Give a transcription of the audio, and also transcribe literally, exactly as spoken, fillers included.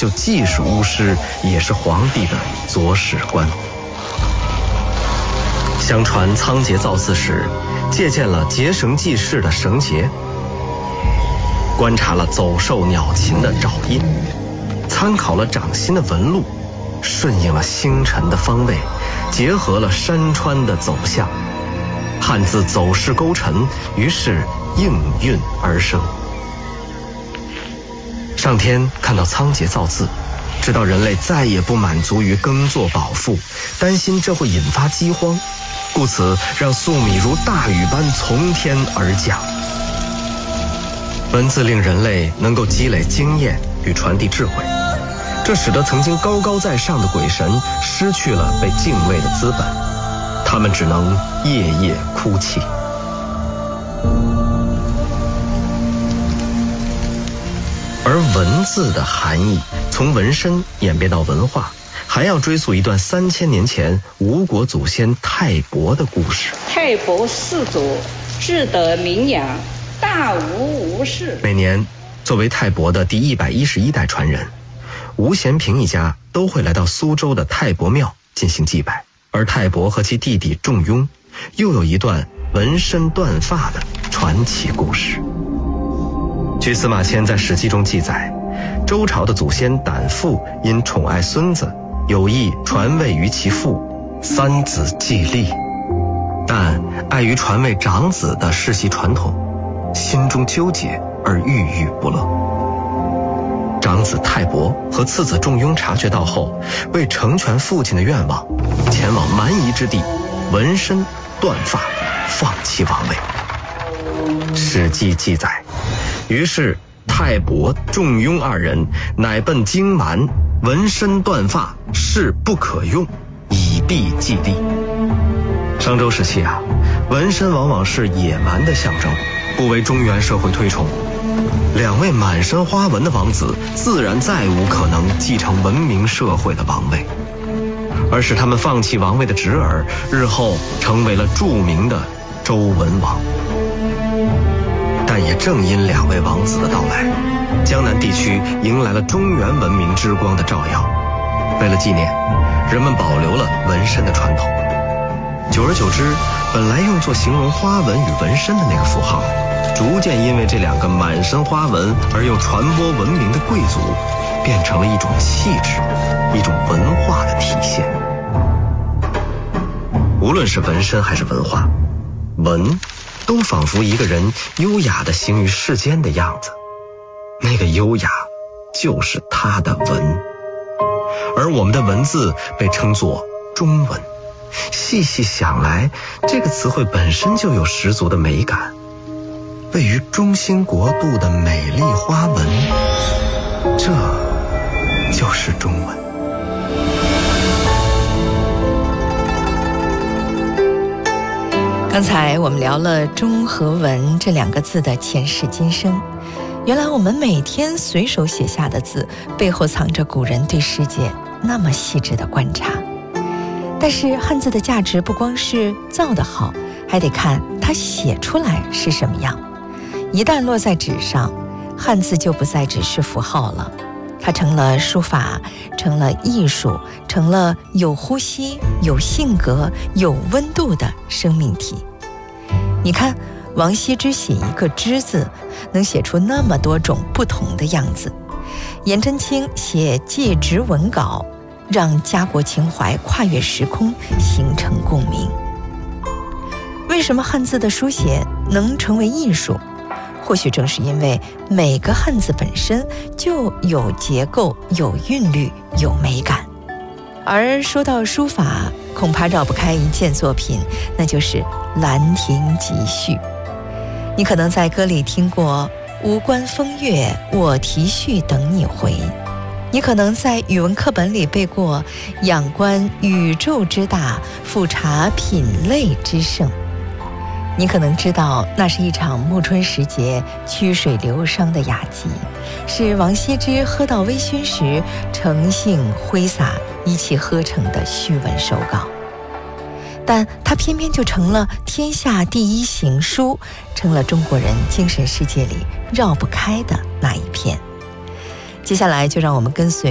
就既是巫师，也是皇帝的左史官。相传仓颉造字时，借鉴了结绳记事的绳结，观察了走兽鸟禽的爪印，参考了掌心的纹路，顺应了星辰的方位，结合了山川的走向，汉字走势勾陈，于是应运而生。上天看到仓颉造字，知道人类再也不满足于耕作饱腹，担心这会引发饥荒，故此让粟米如大雨般从天而降。文字令人类能够积累经验与传递智慧，这使得曾经高高在上的鬼神失去了被敬畏的资本，他们只能夜夜哭泣。而文字的含义从纹身演变到文化，还要追溯一段三千年前吴国祖先泰伯的故事。 泰伯氏族志德名扬，大吴吴氏。 每年作为泰伯的第一百一十一代传人，吴贤平一家都会来到苏州的泰伯庙进行祭拜。而泰伯和其弟弟仲雍又有一段纹身断发的传奇故事。据司马迁在《史记》中记载，周朝的祖先胆父因宠爱孙子，有意传位于其父，三子继立，但碍于传位长子的世袭传统，心中纠结而郁郁不乐。长子泰伯和次子仲雍察觉到后，为成全父亲的愿望，前往蛮夷之地，纹身断发，放弃王位。《史记》记载，于是泰伯、仲雍二人乃奔荆蛮，纹身断发，誓不可用，以避忌地。商周时期啊，纹身往往是野蛮的象征，不为中原社会推崇。两位满身花纹的王子自然再无可能继承文明社会的王位，而使他们放弃王位的侄儿，日后成为了著名的周文王。但也正因两位王子的到来，江南地区迎来了中原文明之光的照耀。为了纪念，人们保留了纹身的传统。久而久之，本来用作形容花纹与纹身的那个符号，逐渐因为这两个满身花纹而又传播文明的贵族，变成了一种气质，一种文化的体现。无论是纹身还是文化，纹都仿佛一个人优雅地行于世间的样子，那个优雅就是他的文。而我们的文字被称作中文，细细想来，这个词汇本身就有十足的美感。位于中兴国度的美丽花纹，这就是中文。 刚才我们聊了中和文这两个字的前世今生，原来我们每天随手写下的字背后藏着古人对世界那么细致的观察。但是汉字的价值不光是造得好，还得看它写出来是什么样。一旦落在纸上，汉字就不再只是符号了，它成了书法，成了艺术，成了有呼吸、有性格、有温度的生命体。你看，王羲之写一个之字，能写出那么多种不同的样子；颜真卿写祭侄文稿，让家国情怀跨越时空，形成共鸣。为什么汉字的书写能成为艺术？或许正是因为每个汉字本身就有结构、有韵律、有美感。而说到书法，恐怕绕不开一件作品，那就是《兰亭集序》。你可能在歌里听过“无关风月，我题序等你回”，你可能在语文课本里背过“仰观宇宙之大，俯察品类之盛”。你可能知道，那是一场暮春时节曲水流觞的雅集，是王羲之喝到微醺时诚性挥洒一气呵成的序文手稿。但它偏偏就成了天下第一行书，成了中国人精神世界里绕不开的那一片。接下来就让我们跟随